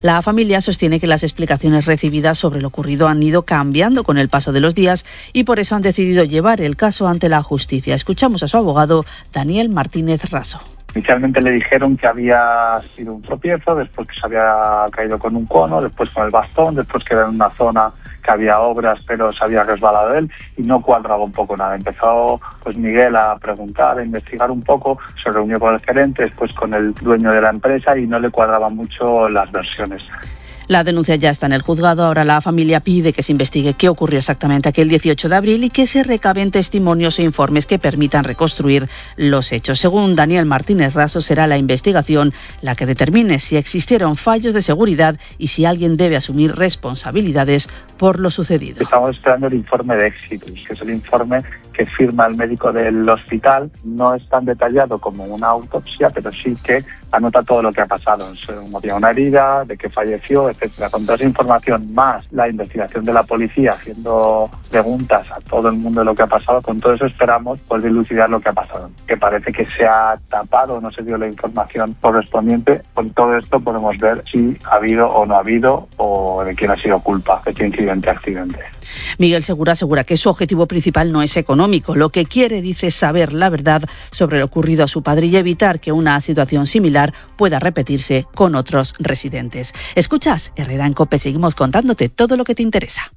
La familia sostiene que las explicaciones recibidas sobre lo ocurrido han ido cambiando con el paso de los días y por eso han decidido llevar el caso ante la justicia. Escuchamos a su abogado, Daniel Martínez Raso. Inicialmente le dijeron que había sido un tropiezo, después que se había caído con un cono, después con el bastón, después que era en una zona que había obras pero se había resbalado él y no cuadraba un poco nada. Empezó Miguel a preguntar, a investigar un poco, se reunió con el gerente, después con el dueño de la empresa y no le cuadraban mucho las versiones. La denuncia ya está en el juzgado. Ahora la familia pide que se investigue qué ocurrió exactamente aquel 18 de abril y que se recaben testimonios e informes que permitan reconstruir los hechos. Según Daniel Martínez Raso, será la investigación la que determine si existieron fallos de seguridad y si alguien debe asumir responsabilidades por lo sucedido. Estamos esperando el informe de éxito, que es el informe que firma el médico del hospital. No es tan detallado como una autopsia, pero sí que anota todo lo que ha pasado. Había una herida, de que falleció, etcétera. Con toda esa información, más la investigación de la policía, haciendo preguntas a todo el mundo de lo que ha pasado, con todo eso esperamos poder dilucidar lo que ha pasado. Que parece que se ha tapado, no se dio la información correspondiente. Con todo esto podemos ver si ha habido o no ha habido, o de quién ha sido culpa de este accidente. Miguel Segura asegura que su objetivo principal no es económico. Lo que quiere, dice, es saber la verdad sobre lo ocurrido a su padre y evitar que una situación similar pueda repetirse con otros residentes. Escuchas Herrera en COPE, seguimos contándote todo lo que te interesa.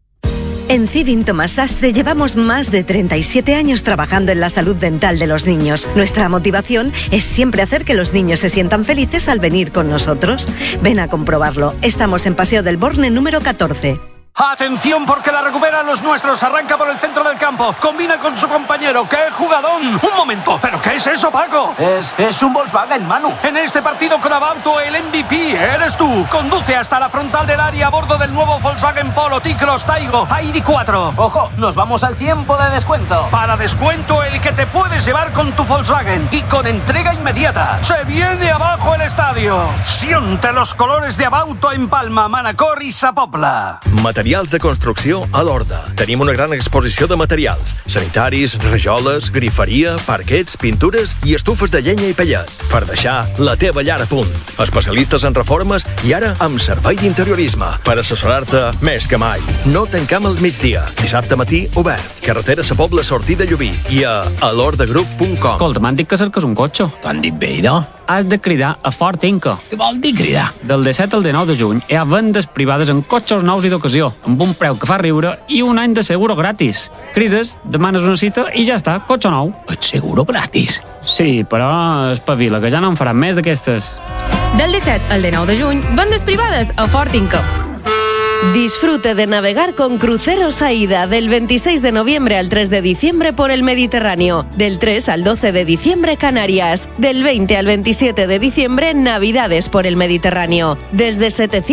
En Civin Tomás Sastre llevamos más de 37 años trabajando en la salud dental de los niños. Nuestra motivación es siempre hacer que los niños se sientan felices al venir con nosotros. Ven a comprobarlo. Estamos en Paseo del Borne número 14. ¡Atención porque la recuperan los nuestros! Arranca por el centro del campo, combina con su compañero. ¡Qué jugadón! ¡Un momento! ¿Pero qué es eso, Paco? Es un Volkswagen, Manu. En este partido con Abauto, el MVP eres tú. Conduce hasta la frontal del área a bordo del nuevo Volkswagen Polo, T-Cross, Taigo, ID4. ¡Ojo! Nos vamos al tiempo de descuento. Para descuento, el que te puedes llevar con tu Volkswagen y con entrega inmediata. ¡Se viene abajo el estadio! Siente los colores de Abauto en Palma, Manacor i Sa Pobla. Materials de construcció a l'Horta. Tenim una gran exposició de materials. Sanitaris, rajoles, griferia, parquets, pintures i estufes de llenya i pellet. Per deixar la teva llar a punt. Especialistes en reformes i ara amb servei d'interiorisme. Per assessorar-te més que mai. No tancam al migdia. Dissabte matí obert. Carretera Sa Pobla, sortida Llubí. I a alordegroup.com. Escolta, m'han dit que cerques un cotxe. T'han dit bé, idò? Has de cridar a Ford Inca. Què vol dir cridar? Del 17 al 19 de juny hi ha vendes privades en cotxes nous i d'ocasió, amb un preu que fa riure i un any de seguro gratis. Crides, demanes una cita i ja està, cotxe nou. El seguro gratis? Sí, però espavila, que ja no en faran més d'aquestes. Del 17 al 19 de juny, vendes privades a Ford Inca. Disfrute de navegar con Cruceros AIDA del 26 de noviembre al 3 de diciembre por el Mediterráneo. Del 3 al 12 de diciembre Canarias. Del 20 al 27 de diciembre Navidades por el Mediterráneo. Desde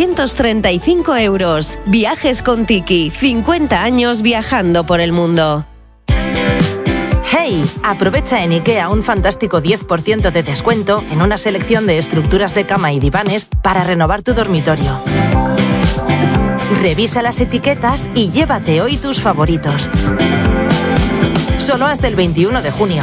735 euros. Viajes con Tiki. 50 años viajando por el mundo. ¡Hey! Aprovecha en IKEA un fantástico 10% de descuento en una selección de estructuras de cama y divanes para renovar tu dormitorio. Revisa las etiquetas y llévate hoy tus favoritos. Solo hasta el 21 de junio.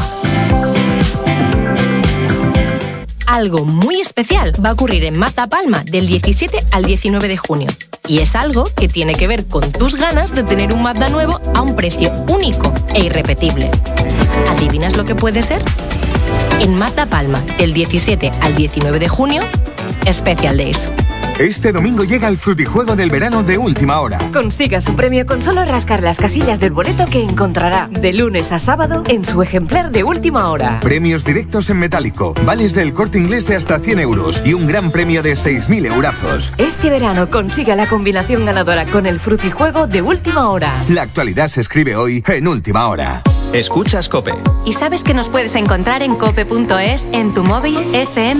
Algo muy especial va a ocurrir en Mata Palma del 17 al 19 de junio. Y es algo que tiene que ver con tus ganas de tener un Mazda nuevo a un precio único e irrepetible. ¿Adivinas lo que puede ser? En Mata Palma, del 17 al 19 de junio, Special Days. Este domingo llega el frutijuego del verano de Última Hora. Consiga su premio con solo rascar las casillas del boleto que encontrará de lunes a sábado en su ejemplar de Última Hora. Premios directos en metálico, vales del Corte Inglés de hasta 100 euros y un gran premio de 6.000 eurazos. Este verano consiga la combinación ganadora con el frutijuego de Última Hora. La actualidad se escribe hoy en Última Hora. Escuchas COPE. ¿Y sabes que nos puedes encontrar en cope.es, en tu móvil, FM